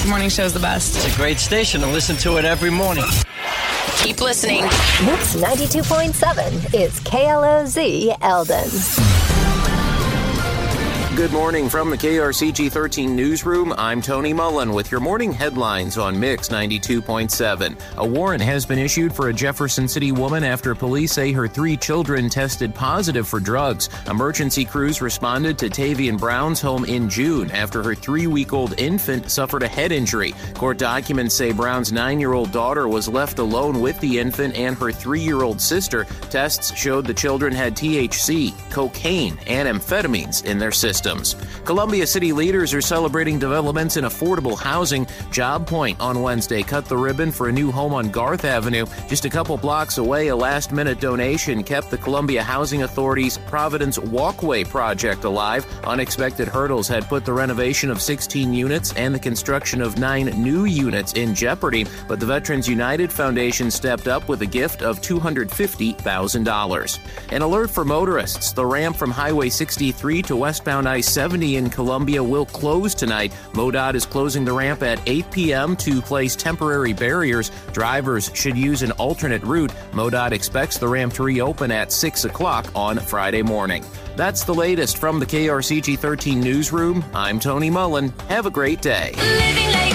The morning show's the best. It's a great station to listen to it every morning. Keep listening. Mix 92.7 is KLOZ Eldon. Good morning from the KRCG 13 newsroom. I'm Tony Mullen with your morning headlines on Mix 92.7. A warrant has been issued for a Jefferson City woman after police say her 3 children tested positive for drugs. Emergency crews responded to Tavian Brown's home in June after her 3-week-old infant suffered a head injury. Court documents say Brown's 9-year-old daughter was left alone with the infant and her 3-year-old sister. Tests showed the children had THC, cocaine, and amphetamines in their system. Columbia City leaders are celebrating developments in affordable housing. Job Point on Wednesday cut the ribbon for a new home on Garth Avenue. Just a couple blocks away, a last-minute donation kept the Columbia Housing Authority's Providence Walkway project alive. Unexpected hurdles had put the renovation of 16 units and the construction of 9 new units in jeopardy, but the Veterans United Foundation stepped up with a gift of $250,000. An alert for motorists. The ramp from Highway 63 to westbound I-70 in Columbia will close tonight. MoDOT is closing the ramp at 8 p.m. to place temporary barriers. Drivers should use an alternate route. MoDOT expects the ramp to reopen at 6 o'clock on Friday morning. That's the latest from the KRCG 13 newsroom. I'm Tony Mullen. Have a great day. Living like